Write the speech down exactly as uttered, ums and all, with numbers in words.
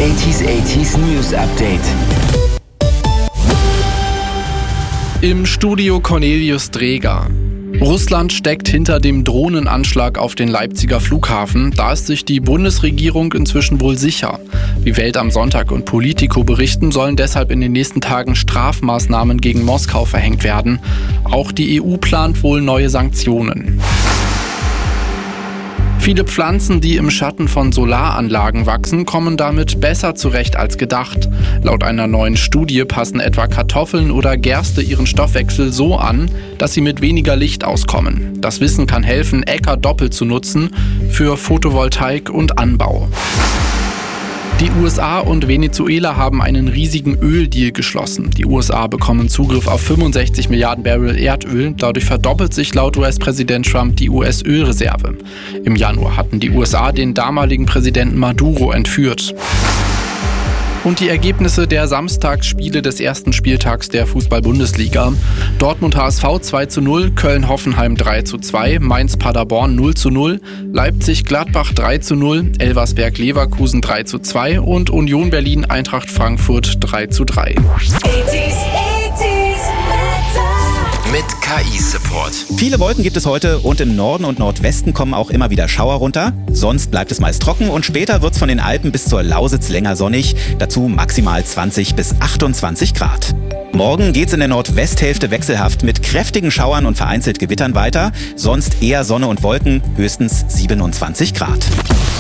achtziger achtziger News Update. Im Studio Cornelius Dreger. Russland steckt hinter dem Drohnenanschlag auf den Leipziger Flughafen. Da ist sich die Bundesregierung inzwischen wohl sicher. Wie Welt am Sonntag und Politico berichten, sollen deshalb in den nächsten Tagen Strafmaßnahmen gegen Moskau verhängt werden. Auch die E U plant wohl neue Sanktionen. Viele Pflanzen, die im Schatten von Solaranlagen wachsen, kommen damit besser zurecht als gedacht. Laut einer neuen Studie passen etwa Kartoffeln oder Gerste ihren Stoffwechsel so an, dass sie mit weniger Licht auskommen. Das Wissen kann helfen, Äcker doppelt zu nutzen für Photovoltaik und Anbau. Die U S A und Venezuela haben einen riesigen Öldeal geschlossen. Die U S A bekommen Zugriff auf fünfundsechzig Milliarden Barrel Erdöl. Dadurch verdoppelt sich laut U S-Präsident Trump die U S-Ölreserve. Im Januar hatten die U S A den damaligen Präsidenten Maduro entführt. Und die Ergebnisse der Samstagsspiele des ersten Spieltags der Fußball-Bundesliga. Dortmund H S V zwei zu null, Köln-Hoffenheim drei zu zwei, Mainz-Paderborn null zu null, Leipzig-Gladbach drei zu null, Elversberg-Leverkusen drei zu zwei und Union Berlin-Eintracht Frankfurt drei zu drei. Mit K I-Support. Viele Wolken gibt es heute und im Norden und Nordwesten kommen auch immer wieder Schauer runter. Sonst bleibt es meist trocken und später wird es von den Alpen bis zur Lausitz länger sonnig. Dazu maximal zwanzig bis achtundzwanzig Grad. Morgen geht's in der Nordwesthälfte wechselhaft mit kräftigen Schauern und vereinzelt Gewittern weiter. Sonst eher Sonne und Wolken, höchstens siebenundzwanzig Grad.